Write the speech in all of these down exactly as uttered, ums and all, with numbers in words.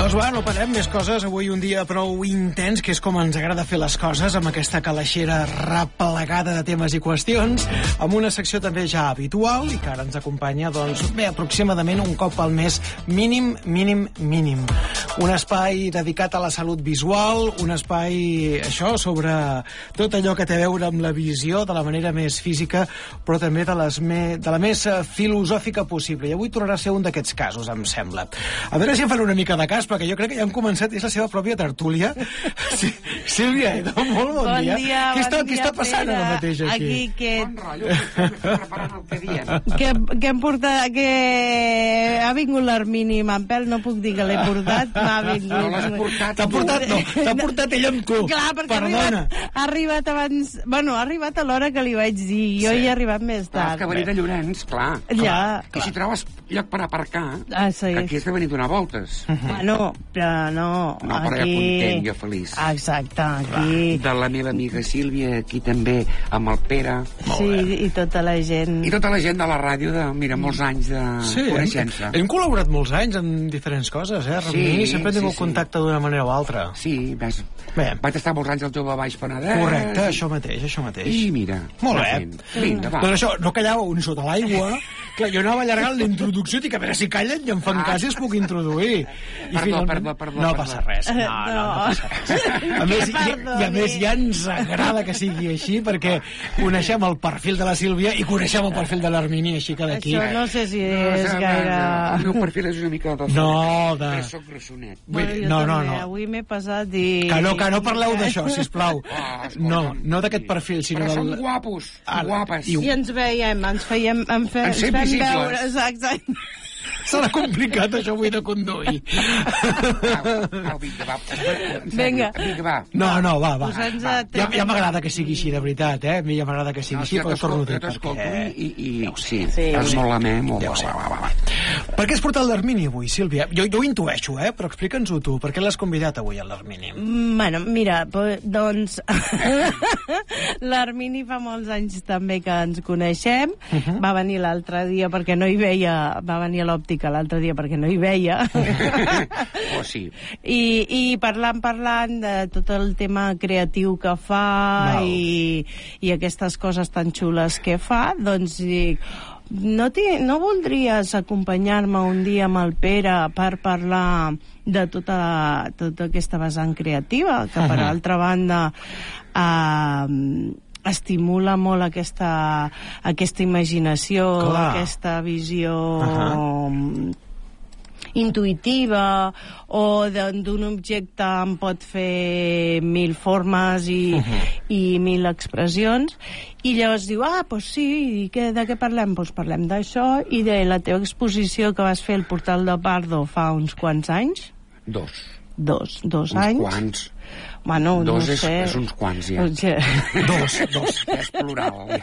Doncs va, no parem més coses. Avui un dia prou intens, que és com ens agrada fer les coses, amb aquesta calaixera replegada de temes i qüestions, amb una secció també ja habitual i que ara ens acompanya, doncs, bé, aproximadament un cop al mes, mínim, mínim, mínim. Un espai dedicat a la salut visual, un espai, això, sobre tot allò que té a veure amb la visió de la manera més física, però també de, les me... de la més filosòfica possible. I avui tornarà a ser un d'aquests casos, em sembla. A veure si em fan una mica de cas, perquè jo crec que ja han començat, és la seva pròpia tertúlia. Sí, Sílvia, molt bon, bon dia. dia. Què està, bon què dia, està passant Pere, ara mateix aquí? Aquí que... Bon rotllo, que estem preparant el que diem. Que, que hem portat... Que ha vingut l'Hermini Mampel, no puc dir que l'he portat, m'ha vingut... No l'has portat. T'ha portat, no, t'ha portat ella amb tu. Clar, perquè ha Perdona. arribat, ha arribat abans... Bueno, ha arribat a l'hora que li vaig dir. Jo Sí. hi he arribat més Clar, és tard. que venir de Llorenç, clar. Ja. Que si trobes lloc per aparcar, Ah, sí. que aquí has de venir a donar voltes. Bueno, però no... No, però aquí... ja content, jo feliç. Exacte, aquí... De la meva amiga Sílvia, aquí també, amb el Pere. Sí, i tota la gent... I tota la gent de la ràdio de, mira, molts anys de Sí, hem, coneixença. hem col·laborat molts anys en diferents coses, eh? Sí, Sí, sempre hem tingut sí, sí. contacte d'una manera o altra. Sí, ves. Bé. Vaig estar molts anys al Jove Baix Penedès. Correcte, això mateix, això mateix. I mira, Molt anar bé. fent. Vinga, va. Doncs això, no callava un sota l'aigua. Clar, jo anava allargant la introducció, dic, a veure si callen i em fan cas i es puc introduir. I Perdó, finalment- perdó, perdó, No perdó. passa res. No, no, no, passa res. A més, i, i a més ja ens agrada que sigui així, perquè coneixem el perfil de la Sílvia i coneixem el perfil de l'Hermini, així que d'aquí... Això no sé si No, és no, gaire... no, El meu perfil és una mica de... No, de... Però soc grassonet. Bueno, jo No, no, també, no. Avui m'he passat i... Que no, que no parleu d'això, sisplau. Ah, escolta. No, no d'aquest perfil, sinó Però són del... guapos, Ara, guapes. i- I ens veiem, ens fèiem... Em fe, Ens ens fem fem visibles. veure, exacte. Serà complicat, això, avui, de conduir. Au, au, vinga, va. En sèrio, Vinga. Vinga, va. No, no, va, va. Posa'ns va. a Ja, ja m'agrada que sigui així, de veritat, eh? A mi ja m'agrada que sigui No, així, jo però torno a dir, t'escolto perquè... i, i, i sí, Sí. és molt amè, molt Ja ho sé. va, va, va, va. Per què has portat l'Hermini avui, Sílvia? Jo, jo ho intueixo, eh? Però explica'ns-ho tu. Per què l'has convidat avui, a l'Hermini? Mm, Bueno, mira, po- doncs l'Hermini fa molts anys també que ens coneixem. Mhm. Va venir l'altre dia perquè no hi veia, va venir a l'òptica l'altre dia perquè no hi veia. Oh, sí. I, i parlant, parlant de tot el tema creatiu que fa Val. i, i aquestes coses tan xules que fa, doncs dic, no, ti- no voldries acompanyar-me un dia amb el Pere per parlar de tota, tota aquesta vessant creativa, que per Mhm. altra banda eh, estimula molt aquesta, aquesta imaginació, Clar. aquesta visió Ahà. intuïtiva, o de- d'un objecte en pot fer mil formes i, i mil expressions, i llavors diu, ah, doncs sí, i què, de què parlem? Doncs parlem d'això i de la teva exposició que vas fer al Portal de Pardo fa uns quants anys? Dos. Dos, dos Uns anys? quants. Bueno, Dos no és, sé. és uns quants, ja. Doncs, eh, Dos, dos. És plural.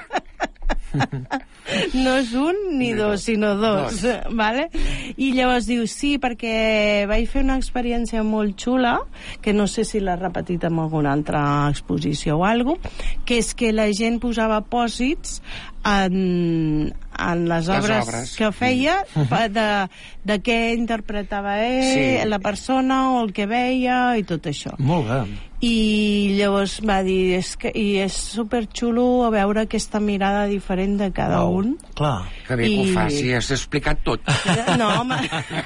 no és un ni Ni dos, dos. sinó dos, Dos. vale? I llavors diu, sí, perquè vaig fer una experiència molt xula, que no sé si l'ha repetit en alguna altra exposició o alguna cosa, que és que la gent posava pòsits en, en les obres, obres. que feia pa- de, de què interpretava ell, Sí. la persona o el que veia i tot això. Molt bé. I llavors va dir, és que, i és superxulo a veure aquesta mirada diferent de cada Wow. un. Clar. Que bé que ho I- faci, has explicat tot. No, home.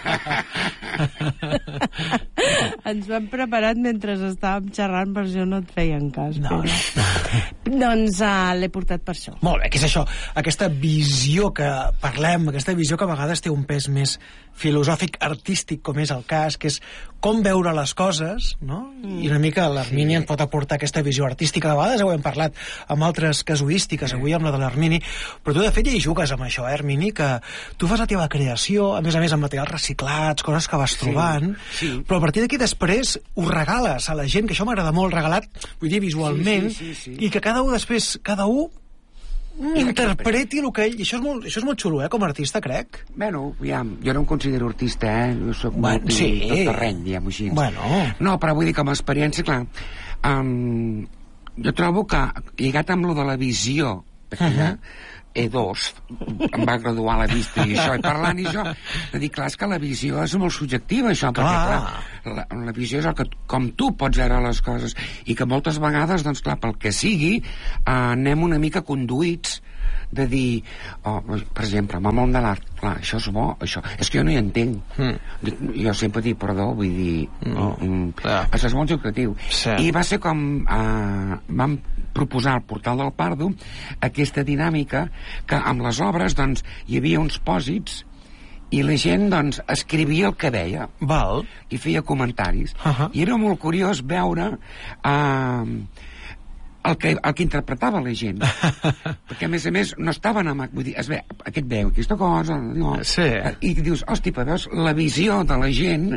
Ens vam preparat mentre estàvem xerrant, per això no et feien cas. No, Pere. Doncs uh, l'he portat per això. Molt bé, què és això? Aquesta visió que parlem, aquesta visió que a vegades té un pes més filosòfic, artístic, com és el cas, que és com veure les coses, no? Mm. I una mica l'Hermini sí. ens pot aportar aquesta visió artística. A vegades ho hem parlat amb altres casuístiques, avui amb la de l'Hermini, però tu de fet ja hi jugues amb això, eh, Hermini, que tu fas la teva creació, a més a més amb materials reciclats, coses que vas trobant, sí. però a partir d'aquí després ho regales a la gent, que això m'agrada molt, regalat, vull dir, visualment, Sí, sí, sí, sí. i que cada un després, cada un interpreti el que ell... I això és molt, això és molt xulo, eh, com a artista, crec. Bueno, aviam, jo no em considero artista, eh? Jo soc Bueno, molt sí. tot terreny, diguem-ho així. Bueno. No, però vull dir que amb experiència, clar, um, jo trobo que, lligat amb lo de la visió, perquè Uh-huh. ja, E dos, em va graduar a la vista i això, i parlant i això, de dir, clar, és que la visió és molt subjectiva, això, perquè, clar, la, la visió és el que, com tu pots veure les coses, i que moltes vegades, doncs, clar, pel que sigui, eh, anem una mica conduïts de dir, oh, per exemple, amb el món de l'art, clar, això és bo, això, és que jo no hi entenc. Mm. Jo sempre dic, perdó, vull dir, no, mm, això és molt educatiu. Sí. I va ser com, eh, vam proposar al Portal del Pardo aquesta dinàmica que amb les obres, doncs, hi havia uns pòsits i la gent, doncs, escrivia el que veia. Val. I feia comentaris. Uh -huh. I era molt curiós veure eh, el que, el que interpretava la gent. Perquè, a més a més, no estaven amb... Vull dir, es ve, aquest veu, aquesta cosa... No, sí. I dius, hosti, però veus la visió de la gent,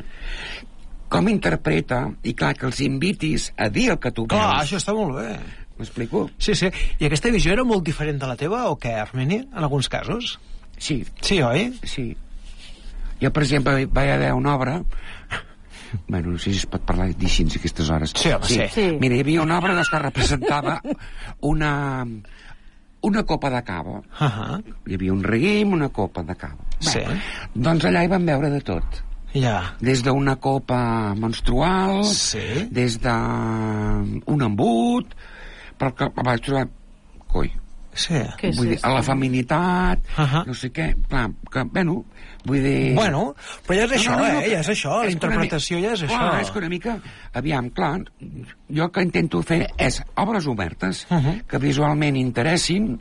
com interpreta, i clar, que els invitis a dir el que tu veus. Clar, això està molt bé. M'explico? Sí, sí. I aquesta visió era molt diferent de la teva, o què, Armeni, en alguns casos? Sí. Sí, oi? Sí. Jo, per exemple, vaig haver una obra... Bueno, no sé si es pot parlar d'així a aquestes hores. Sí, home, sí. sí. Mira, hi havia una obra que representava una, una copa de cava. Uh -huh. Hi havia un raïm, una copa de cava. Sí. Bé, doncs allà hi vam veure de tot. Ja. Des d'una copa menstrual, sí. des d'un embut, però que vaig trobar... Coi. Sí. Vull dir, a la feminitat, uh -huh. no sé què, clar, que, bueno, vull dir... Bueno, però ja és això, no, no, no, eh? Ja és això, la interpretació ja és clar, això. Clar, és que una mica... Aviam, clar, jo el que intento fer és obres obertes, uh -huh. que visualment interessin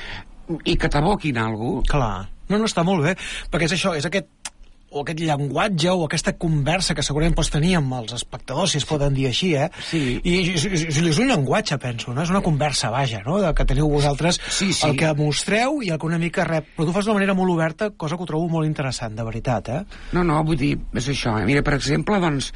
i que t'aboquin alguna cosa. Clar. No, no, està molt bé, perquè és això, és aquest o aquest llenguatge o aquesta conversa que segurament pots tenir amb els espectadors, si es poden dir així, eh? Sí. I és, és un llenguatge, penso, no? És una conversa, vaja, no? De que teniu vosaltres sí, sí. el que mostreu i el que una mica rep. Però tu fas d'una manera molt oberta, cosa que ho trobo molt interessant, de veritat, eh? No, no, vull dir, és això. Eh? Mira, per exemple, doncs,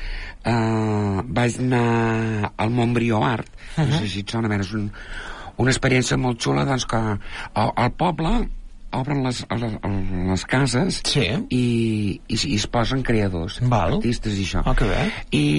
eh, vaig anar al Montbrió Art, uh -huh. no sé si et sona, és un, una experiència molt xula, doncs, que al, al poble obren les, les, les cases sí. i, i, i es posen creadors, Val. artistes i això. Oh, que bé.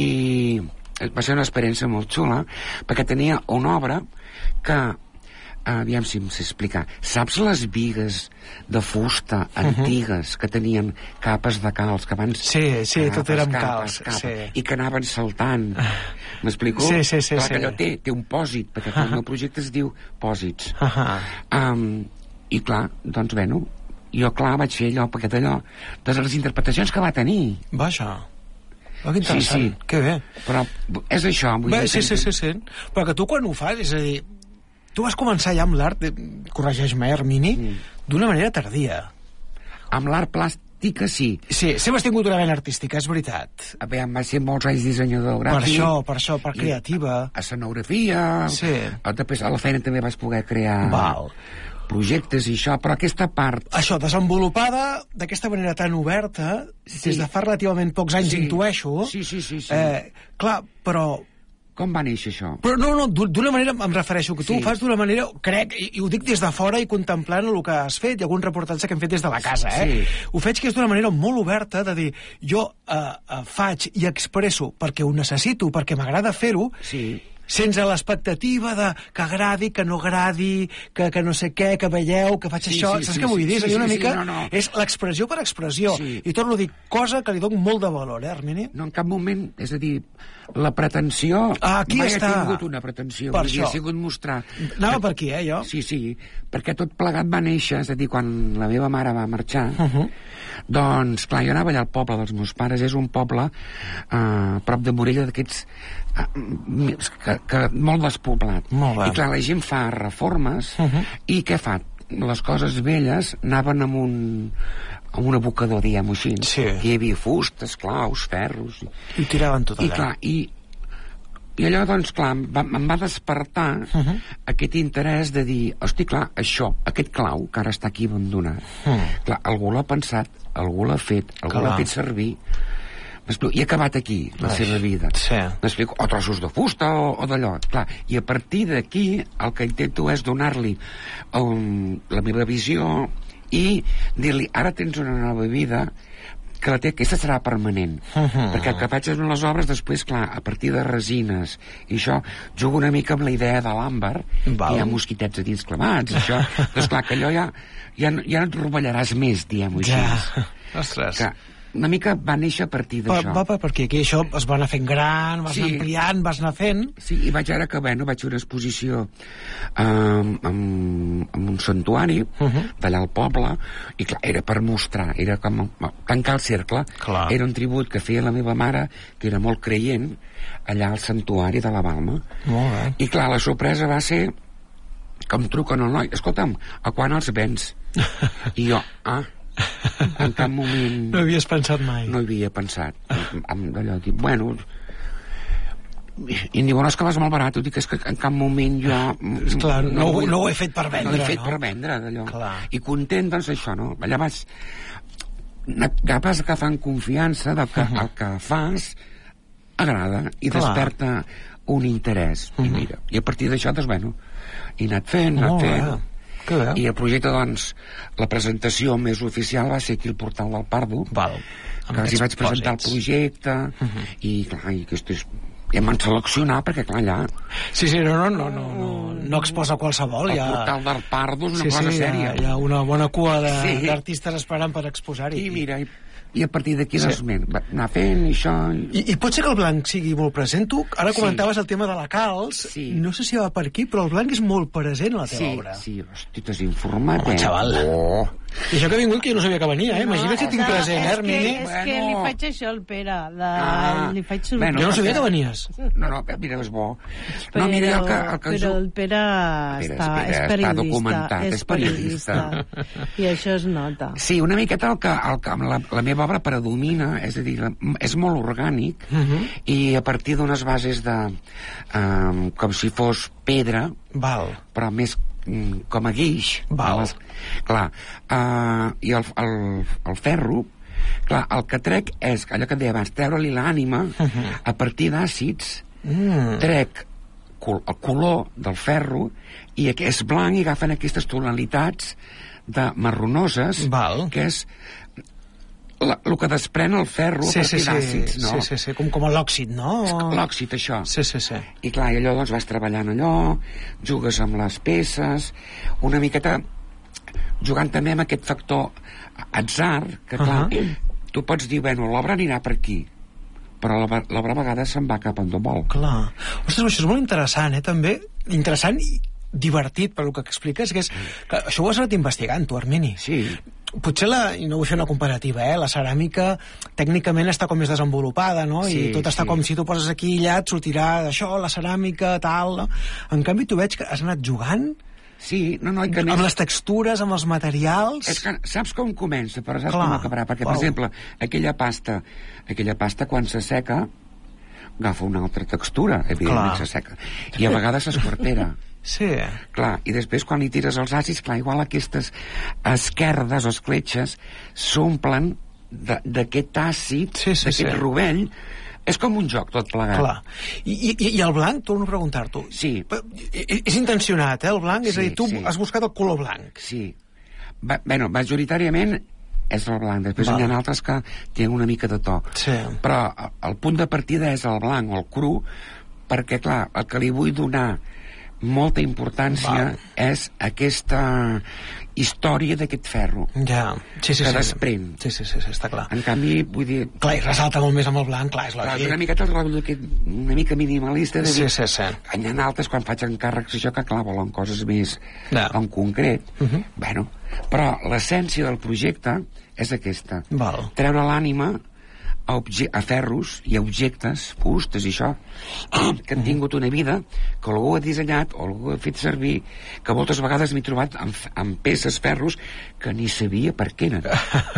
I va ser una experiència molt xula perquè tenia una obra que, aviam si em sé explicar, saps les bigues de fusta antigues uh -huh. que tenien capes de calç, que abans... Sí, sí, capes, tot era amb calç. Capes, sí. I que anaven saltant. M'explico? Sí, sí, sí. Clar, sí. que allò té, té un pòsit, perquè uh -huh. el projecte es diu Pòsits. Uh -huh. um, I clar, doncs, bueno, jo, clar, vaig fer allò, perquè d'allò, de les interpretacions que va tenir. Vaja. Oh, que interessant. Sí, sí. Que bé. Però és això. Vull bé, dir, sí, sí, sí, sí. Però que tu quan ho fas, és a dir, tu vas començar ja amb l'art, corregeix-me, Hermini, mm. d'una manera tardia. Amb l'art plàstica, sí. Sí, sempre has tingut una vena artística, és veritat. A veure, va ser molts anys dissenyador gràfic. Per això, per això, per creativa. A escenografia. Sí. Després a la feina també vaig poder crear... Val. projectes i això, però aquesta part... Això, desenvolupada d'aquesta manera tan oberta, sí. des de fa relativament pocs anys, sí. intueixo. Sí, sí, sí. sí. Eh, clar, però... Com va néixer això? Però no, no, d'una manera em refereixo, que tu sí. ho fas d'una manera, crec, i, i ho dic des de fora i contemplant el que has fet, i algun reportatge que hem fet des de la casa, eh? Sí. Ho faig que és d'una manera molt oberta, de dir, jo eh, eh, faig i expresso perquè ho necessito, perquè m'agrada fer-ho, sí. sense l'expectativa de que agradi, que no agradi, que, que no sé què, que veieu, que faig sí, això... Sí, Saps sí, què vull dir? Sí, és sí, una sí, mica... sí, no, no. És l'expressió per expressió. Sí. I torno a dir, cosa que li dono molt de valor, eh, Hermini? No, en cap moment, és a dir, la pretensió... Ah, aquí mai està. he tingut una pretensió. Per vull dir, això. ha sigut mostrar... Anava per aquí, eh, jo? Sí, sí, perquè tot plegat va néixer, és a dir, quan la meva mare va marxar, uh -huh. doncs, clar, jo anava allà al poble dels meus pares, és un poble eh, prop de Morella, d'aquests eh, que, que molt despoblat. Molt bé. I clar, la gent fa reformes, uh -huh. i què fa? Les coses velles anaven amb un amb un abocador, diguem-ho així. Sí. Hi havia fustes, claus, ferros... I tiraven tot allà. I clar, i I allò, doncs, clar, em va, em va despertar uh -huh. aquest interès de dir, hosti, clar, això, aquest clau que ara està aquí abandonat, uh -huh. clar, algú l'ha pensat, algú l'ha fet, algú l'ha fet servir, i ha acabat aquí la Ai, seva vida. Sí. M'explico, o trossos de fusta o, o d'allò, clar, i a partir d'aquí el que intento és donar-li um, la meva visió i dir-li, ara tens una nova vida, que la té, aquesta serà permanent. Uh -huh. Perquè el que faig és les obres després, clar, a partir de resines i això, jugo una mica amb la idea de l'àmbar, que hi ha mosquitets a dins clavats, això. Doncs clar, que allò ja, ja, ja no et rovellaràs més, diguem-ho així. Ja, ostres. Que una mica va néixer a partir d'això. Va, va, perquè aquí això es va anar fent gran, vas sí. anar ampliant, vas anar fent... Sí, i vaig ara que, bueno, vaig fer una exposició um, amb, amb un santuari uh -huh. d'allà al poble, i clar, era per mostrar, era com tancar el cercle. Clar. Era un tribut que feia la meva mare, que era molt creient, allà al santuari de la Balma. Molt bé. I clar, la sorpresa va ser que em truquen el noi, escolta'm, a quan els vens? I jo, ah... en cap moment... No havies pensat mai. No havia pensat. Amb allò, dic, bueno... I em diuen, no, és que vas molt barat. Ho dic, és que en cap moment jo... Esclar, no, no, no ho he fet per vendre, no? ho he fet no? per vendre, d'allò. Clar. I content, doncs, això, no? Allà vas... Acabes agafant confiança del que, uh -huh. el que fas agrada i Clar. desperta un interès. Uh -huh. I mira, i a partir d'això, doncs, bueno, he anat fent, he anat Molt fent... bé. I el projecte, doncs, la presentació més oficial va ser aquí al Portal del Pardo. Val. Que els hi vaig presentar el projecte, uh -huh. i clar, i aquest és... I em van seleccionar, perquè clar, allà... Sí, sí, no, no, no, no, no, no exposa qualsevol. El ja... Portal del Pardo és una sí, cosa sí, sèria. Hi ha, hi ha una bona cua d'artistes sí. esperant per exposar-hi. I mira, i, i a partir d'aquí, sí. doncs, va anar fent i això... I, I pot ser que el blanc sigui molt present? Tu ara sí. comentaves el tema de la calç, sí. no sé si va per aquí, però el blanc és molt present a la teva sí, obra. Sí, hosti, t'has informat, oh, eh? Xaval. Oh. I això que ha vingut, que jo no sabia que venia, eh? Imagina't si tinc no, present, eh, Hermini? És, que, és que li faig això al Pere, de... Ah, li faig sorpresa. Bueno, jo no sabia que venies. No, no, mira, és bo. Però, no, mira, el que, el que però el Pere, Pere està, Pere és està periodista. documentat, és és periodista. I això es nota. Sí, una miqueta el que, el que la, la meva obra predomina, és a dir, la, és molt orgànic, uh -huh. i a partir d'unes bases de... Um, com si fos pedra, Val. però més com a guix. Val. Les, clar, uh, i el, el, el ferro, clar, el que trec és, allò que et deia abans, treure-li l'ànima uh -huh. a partir d'àcids, mm. trec col el color del ferro i és blanc i agafen aquestes tonalitats de marronoses. Val. Que és la, el que desprèn el ferro sí, a partir sí, d'àcids, sí, no? Sí, sí, sí, com, com l'òxid, no? L'òxid, això. Sí, sí, sí. I clar, i allò, doncs, vas treballant allò, jugues amb les peces, una miqueta jugant també amb aquest factor atzar, que clar, uh -huh. tu pots dir, bueno, l'obra anirà per aquí, però l'obra a vegades se'n va cap on vol. Clar. Ostres, això és molt interessant, eh, també. Interessant i divertit, per el que expliques, que és... Que això ho has anat investigant, tu, Hermini. Sí. Potser, la, i no vull fer una comparativa, eh, la ceràmica tècnicament està com més desenvolupada, no? Sí, I tot està sí. com si tu poses aquí aïllat, sortirà d'això, la ceràmica, tal, no? En canvi, tu veig que has anat jugant... Sí, no, no, i que amb les textures, amb els materials... És que saps com comença, però saps Clar, com acabarà. Perquè, per wow. exemple, aquella pasta, aquella pasta quan s'asseca, agafa una altra textura, evidentment s'asseca. I a vegades s'esquartera. Sí. Clar, i després quan li tires els àcids, clar, igual aquestes esquerdes o escletxes s'omplen d'aquest àcid, sí, sí, d'aquest sí. rovell. És com un joc, tot plegat. Clar. I, i, i el blanc, torno a preguntar-t'ho. Sí. És intencionat, eh, el blanc? És sí, a dir, tu sí. has buscat el color blanc. Sí. Va, bueno, majoritàriament és el blanc. Després Val. Hi ha altres que tenen una mica de to. Sí. Però el punt de partida és el blanc o el cru, perquè, clar, el que li vull donar molta importància Val. És aquesta història d'aquest ferro ja. sí, sí, que sí, desprèn. Sí, sí, sí, sí, està clar. En canvi, vull dir... Clar, i ressalta molt més amb el blanc, clar, és lògic. Clar, és una miqueta el rotllo aquest, una mica minimalista de dir... Sí, sí, sí. Hi ha altres, quan faig encàrrecs, això que, clar, volen coses més ja. en concret. Uh -huh. Bueno, però l'essència del projecte és aquesta. Val. Treure l'ànima a, a ferros i a objectes, fustes i això, que han tingut una vida, que algú ha dissenyat o algú ha fet servir, que moltes vegades m'he trobat amb, amb peces, ferros, que ni sabia per què eren.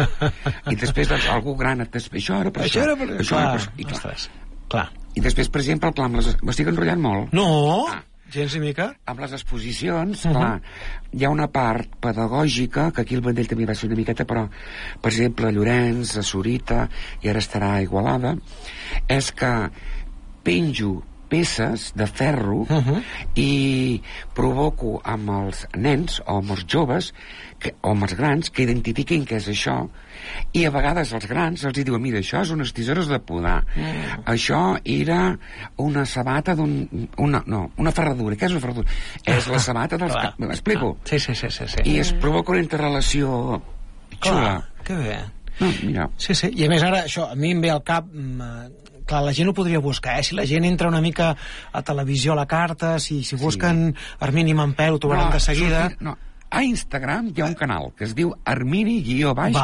I després, doncs, algú gran et després, això era per això. Això era per això. Clar, era per... I, clar. Ostres, clar. I després, per exemple, clar, les... m'estic enrotllant molt. No, ah. gens ni mica. Amb les exposicions, uh -huh. clar, hi ha una part pedagògica, que aquí el Vendell també va ser una miqueta, però, per exemple, a Llorenç, a Sorita, i ara estarà a Igualada, és que penjo peces de ferro Uh-huh. i provoco amb els nens o amb els joves que, o amb els grans que identifiquin què és això, i a vegades els grans els diuen, mira, això és unes tisores de podar, mm. això era una sabata d'un... Una, no, una ferradura. Què és una ferradura? És la sabata dels... Clar. M'explico? Sí, sí, sí, sí, sí. I es provoca una interrelació xula. Que bé. No, mira. Sí, sí, i a més ara, això, a mi em ve al cap... mm, clar, la gent ho podria buscar, eh? Si la gent entra una mica a televisió a la carta, si, si busquen sí. Armini Mampel, ho trobaran no, de seguida. Sortir, no. A Instagram hi ha un canal que es diu Armini guió baix